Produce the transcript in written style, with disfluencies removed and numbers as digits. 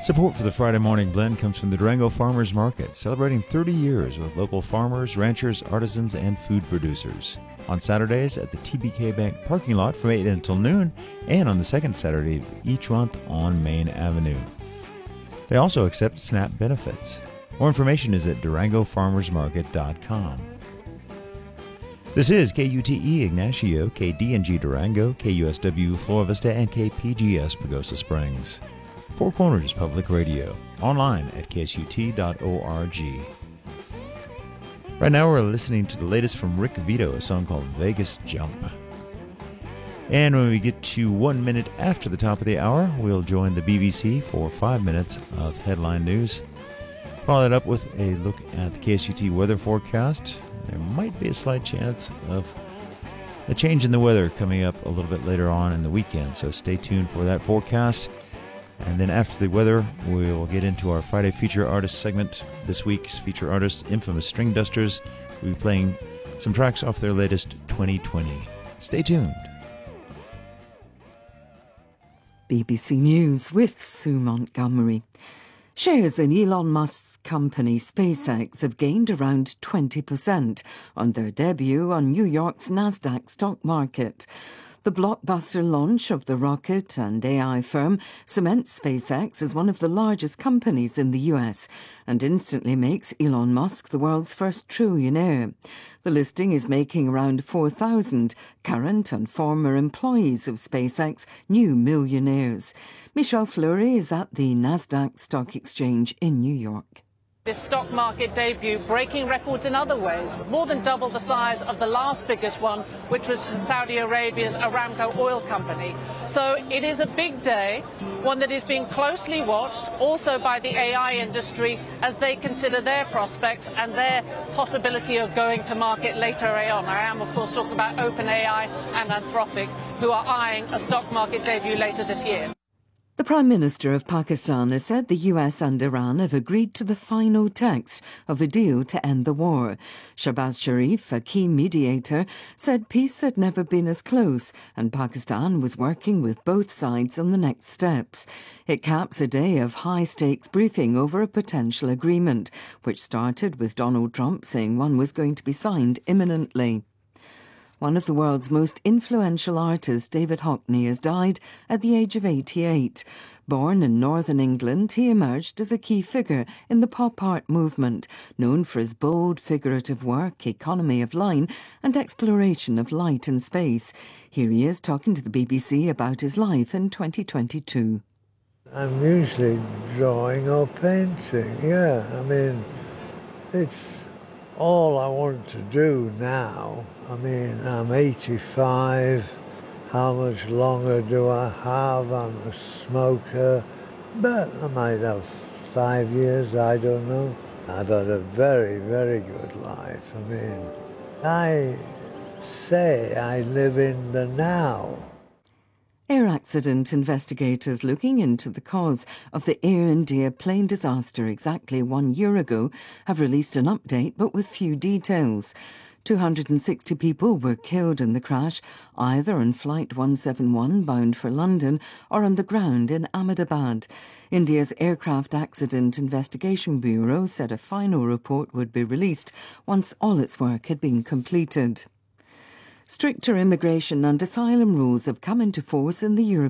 Support for the Friday Morning Blend comes from the Durango Farmers Market, celebrating 30 years with local farmers, ranchers, artisans, and food producers. On Saturdays at the TBK Bank parking lot from 8 until noon, and on the second Saturday of each month on Main Avenue. They also accept SNAP benefits. More information is at durangofarmersmarket.com. This is KUTE Ignacio, KDNG Durango, KUSW Flora Vista, and KPGS Pagosa Springs. Four Corners Public Radio, online at ksut.org. Right now we're listening to the latest from Rick Vito, a song called Vegas Jump. And when we get to 1 minute after the top of the hour, we'll join the BBC for 5 minutes of headline news. Follow that up with a look at the KSUT weather forecast. There might be a slight chance of a change in the weather coming up a little bit later on in the weekend, so stay tuned for that forecast. And then after the weather, we will get into our Friday Feature Artist segment. This week's feature artist, Infamous String Dusters, will be playing some tracks off their latest 2020. Stay tuned. BBC News with Sue Montgomery. Shares in Elon Musk's company SpaceX have gained around 20% on their debut on New York's Nasdaq stock market. The blockbuster launch of the rocket and AI firm cements SpaceX as one of the largest companies in the US and instantly makes Elon Musk the world's first trillionaire. The listing is making around 4,000 current and former employees of SpaceX new millionaires. Michelle Fleury is at the Nasdaq Stock Exchange in New York. This stock market debut breaking records in other ways, more than double the size of the last biggest one, which was Saudi Arabia's Aramco oil company. So it is a big day, one that is being closely watched also by the AI industry as they consider their prospects and their possibility of going to market later on. I am, of course, talking about OpenAI and Anthropic, who are eyeing a stock market debut later this year. The Prime Minister of Pakistan has said the US and Iran have agreed to the final text of a deal to end the war. Shahbaz Sharif, a key mediator, said peace had never been as close and Pakistan was working with both sides on the next steps. It caps a day of high-stakes briefing over a potential agreement, which started with Donald Trump saying one was going to be signed imminently. One of the world's most influential artists, David Hockney, has died at the age of 88. Born in northern England, he emerged as a key figure in the pop art movement, known for his bold figurative work, economy of line and exploration of light and space. Here he is talking to the BBC about his life in 2022. I'm usually drawing or painting, it's all I want to do now. I'm 85. How much longer do I have? I'm a smoker. But I might have 5 years, I don't know. I've had a very, very good life. I say I live in the now. Air accident investigators looking into the cause of the Air India plane disaster exactly 1 year ago have released an update, but with few details. 260 people were killed in the crash, either on Flight 171 bound for London or on the ground in Ahmedabad. India's Aircraft Accident Investigation Bureau said a final report would be released once all its work had been completed. Stricter immigration and asylum rules have come into force in the European